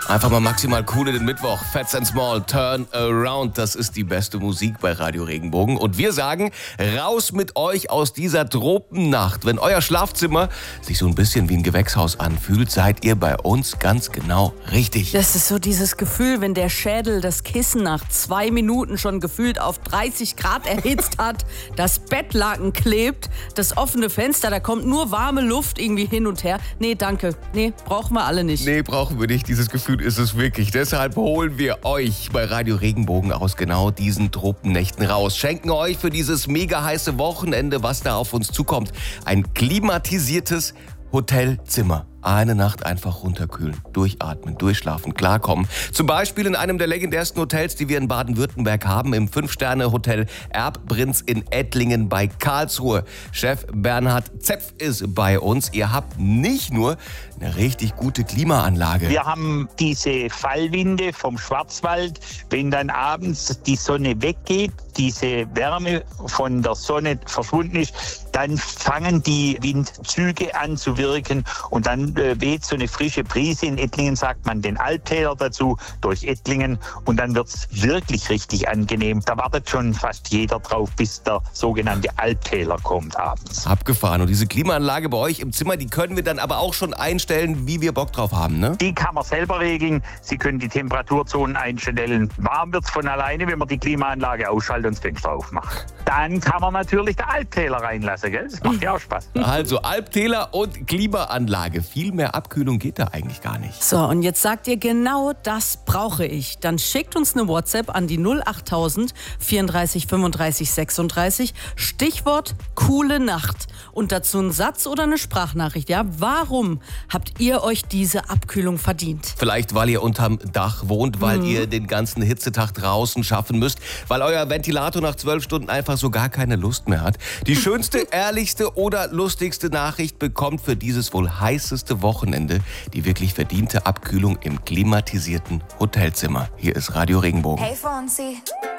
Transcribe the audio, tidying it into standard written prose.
Einfach mal maximal cool in den Mittwoch. Fats and Small, Turn Around. Das ist die beste Musik bei Radio Regenbogen. Und wir sagen, raus mit euch aus dieser Tropennacht. Wenn euer Schlafzimmer sich so ein bisschen wie ein Gewächshaus anfühlt, seid ihr bei uns ganz genau richtig. Das ist so dieses Gefühl, wenn der Schädel das Kissen nach 2 Minuten schon gefühlt auf 30 Grad erhitzt hat, das Bettlaken klebt, das offene Fenster, da kommt nur warme Luft irgendwie hin und her. Nee, danke. Nee, brauchen wir alle nicht. Nee, brauchen wir nicht. Dieses Gefühl ist es wirklich. Deshalb holen wir euch bei Radio Regenbogen aus genau diesen Tropennächten raus. Schenken euch für dieses mega heiße Wochenende, was da auf uns zukommt, ein klimatisiertes Hotelzimmer. Eine Nacht einfach runterkühlen, durchatmen, durchschlafen, klarkommen. Zum Beispiel in einem der legendärsten Hotels, die wir in Baden-Württemberg haben, im 5-Sterne-Hotel Erbprinz in Ettlingen bei Karlsruhe. Chef Bernhard Zepf ist bei uns. Ihr habt nicht nur eine richtig gute Klimaanlage. Wir haben diese Fallwinde vom Schwarzwald. Wenn dann abends die Sonne weggeht, diese Wärme von der Sonne verschwunden ist, dann fangen die Windzüge an zu wirken und dann weht so eine frische Brise. In Ettlingen sagt man den Albtäler dazu, durch Ettlingen, und dann wird's wirklich richtig angenehm. Da wartet schon fast jeder drauf, bis der sogenannte Albtäler kommt abends. Abgefahren. Und diese Klimaanlage bei euch im Zimmer, die können wir dann aber auch schon einstellen, wie wir Bock drauf haben, ne? Die kann man selber regeln. Sie können die Temperaturzonen einstellen. Warm wird's von alleine, wenn man die Klimaanlage ausschaltet und das Fenster aufmacht. Dann kann man natürlich den Albtäler reinlassen, gell? Das macht ja auch Spaß. Also Albtäler und Klimaanlage. Viel mehr Abkühlung geht da eigentlich gar nicht. So, und jetzt sagt ihr, genau das brauche ich. Dann schickt uns eine WhatsApp an die 08000 34 35 36. Stichwort coole Nacht. Und dazu einen Satz oder eine Sprachnachricht. Ja, warum habt ihr euch diese Abkühlung verdient? Vielleicht, weil ihr unterm Dach wohnt, weil ihr den ganzen Hitzetag draußen schaffen müsst, weil euer Ventilator nach 12 Stunden einfach so gar keine Lust mehr hat. Die schönste, ehrlichste oder lustigste Nachricht bekommt für dieses wohl heißeste Wochenende die wirklich verdiente Abkühlung im klimatisierten Hotelzimmer. Hier ist Radio Regenbogen. Hey Fonzie.